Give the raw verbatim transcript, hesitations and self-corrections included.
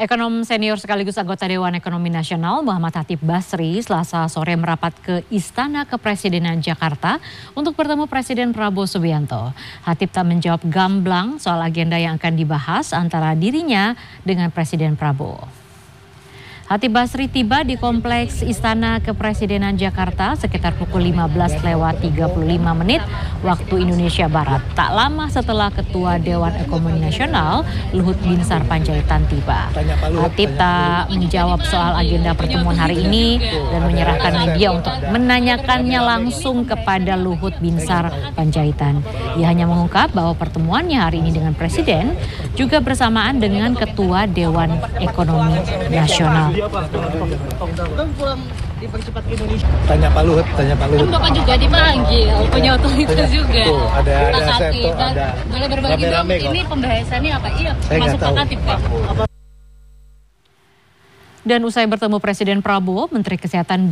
Ekonom senior sekaligus anggota Dewan Ekonomi Nasional Muhammad Hatip Basri Selasa sore merapat ke Istana Kepresidenan Jakarta untuk bertemu Presiden Prabowo Subianto. Hatip tak menjawab gamblang soal agenda yang akan dibahas antara dirinya dengan Presiden Prabowo. Hatip Basri tiba di Kompleks Istana Kepresidenan Jakarta sekitar pukul lima belas lewat tiga puluh lima menit waktu Indonesia Barat. Tak lama setelah Ketua Dewan Ekonomi Nasional Luhut Binsar Panjaitan tiba. Hatip tak menjawab soal agenda pertemuan hari ini dan menyerahkan media untuk menanyakannya langsung kepada Luhut Binsar Panjaitan. Ia hanya mengungkap bahwa pertemuannya hari ini dengan Presiden juga bersamaan dengan Ketua Dewan Ekonomi Nasional. Tanya Pak Luhut, tanya Pak Luhut. Kan Bapak juga dipanggil, punya otoritas juga. Tuh, ada ada Seto, ada. Boleh berbagi dong, ini pembahasannya apa? Iya, masuk Pak Hatip, Pak. Dan usai bertemu Presiden Prabowo, Menteri Kesehatan